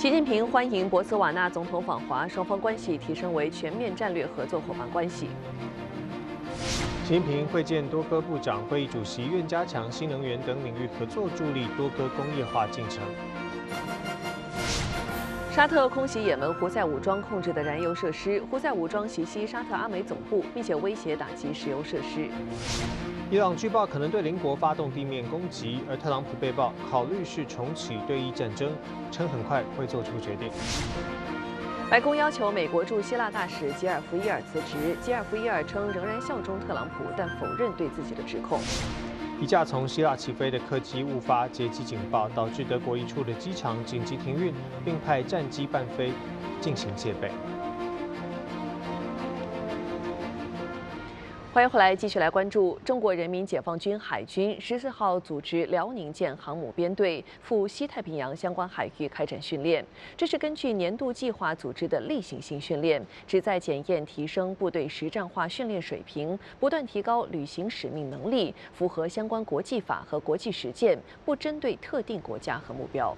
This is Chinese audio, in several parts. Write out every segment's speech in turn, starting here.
习近平欢迎博茨瓦纳总统访华，双方关系提升为全面战略合作伙伴关系。 习近平会见多哥部长会议主席，愿加强新能源等领域合作，助力多哥工业化进程。 沙特空袭也门胡塞武装控制的燃油设施，胡塞武装袭击沙特阿美总部，并且威胁打击石油设施。 伊朗据报可能对邻国发动地面攻击，而特朗普被曝考虑是重启对伊战争，称很快会做出决定。 白宫要求美国驻希腊大使吉尔福伊尔辞职，吉尔福伊尔称仍然效忠特朗普，但否认对自己的指控。 一架从希腊起飞的客机误发接机警报，导致德国一处的机场紧急停运，并派战机伴飞进行戒备。 欢迎回来，继续来关注中国人民解放军海军14号组织辽宁舰航母编队赴西太平洋相关海域开展训练。这是根据年度计划组织的例行性训练，旨在检验提升部队实战化训练水平，不断提高履行使命能力，符合相关国际法和国际实践，不针对特定国家和目标。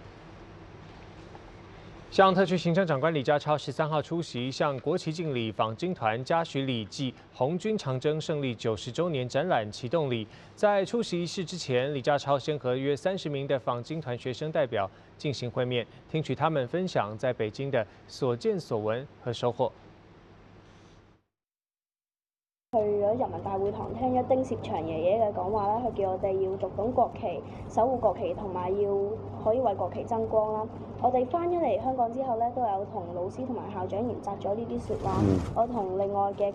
向特区行政长官李家超13号出席向国旗敬礼访军团嘉许礼暨红军长征胜利90周年展览启动礼。在出席仪式之前，李家超先和约30名的访军团学生代表进行会面，听取他们分享在北京的所見所聞和收穫。 去咗人民大會堂聽咗丁薛祥爺爺嘅講話啦，佢叫我哋要讀懂國旗、守護國旗，同埋要可以為國旗爭光啦。我哋翻咗嚟香港之後咧，都有同老師同埋校長研習咗呢啲説話。我同另外嘅